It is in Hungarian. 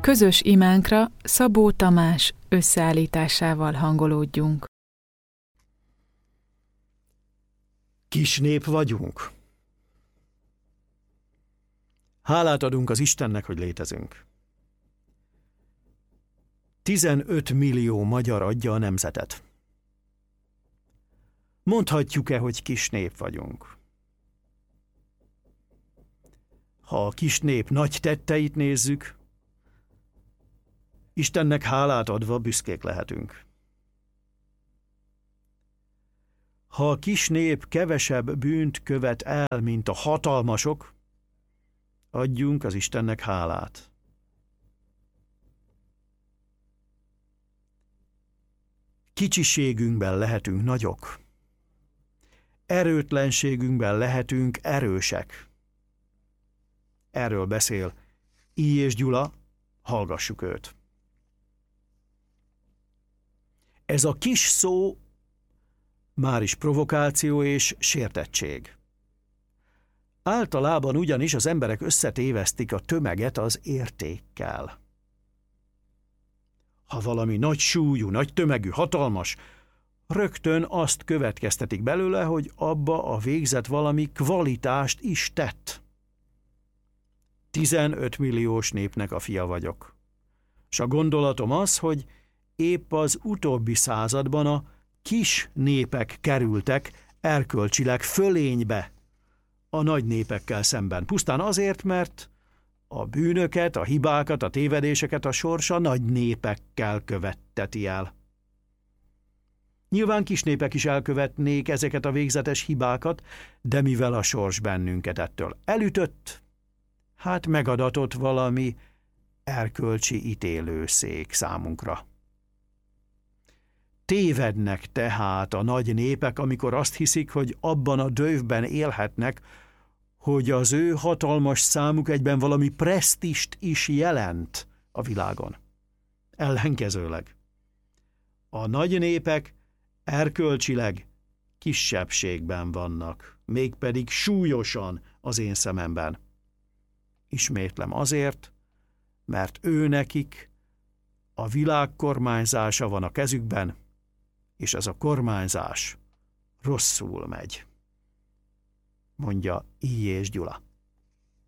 Közös imánkra Szabó Tamás összeállításával hangolódjunk. Kis nép vagyunk. Hálát adunk az Istennek, hogy létezünk. 15 millió magyar adja a nemzetet. Mondhatjuk-e, hogy kis nép vagyunk? Ha a kis nép nagy tetteit nézzük, Istennek hálát adva büszkék lehetünk. Ha a kis nép kevesebb bűnt követ el, mint a hatalmasok, adjunk az Istennek hálát. Kicsiségünkben lehetünk nagyok. Erőtlenségünkben lehetünk erősek. Erről beszél I. és Gyula, hallgassuk őt. Ez a kis szó már is provokáció és sértettség. Általában ugyanis az emberek összetévesztik a tömeget az értékkel. Ha valami nagy súlyú, nagy tömegű, hatalmas, rögtön azt következtetik belőle, hogy abba a végzet valami kvalitást is tett. 15 milliós népnek a fia vagyok. És a gondolatom az, hogy épp az utóbbi században a kis népek kerültek erkölcsileg fölénybe a nagy népekkel szemben. Pusztán azért, mert a bűnöket, a hibákat, a tévedéseket a sorsa nagy népekkel követteti el. Nyilván kis népek is elkövetnék ezeket a végzetes hibákat, de mivel a sors bennünket ettől elütött, hát megadatott valami erkölcsi ítélőszék számunkra. Tévednek tehát a nagy népek, amikor azt hiszik, hogy abban a dővben élhetnek, hogy az ő hatalmas számuk egyben valami presztist is jelent a világon. Ellenkezőleg. A nagy népek erkölcsileg kisebbségben vannak, mégpedig súlyosan az én szememben. Ismétlem azért, mert őnekik a világ kormányzása van a kezükben, és ez a kormányzás rosszul megy, mondja I. és Gyula.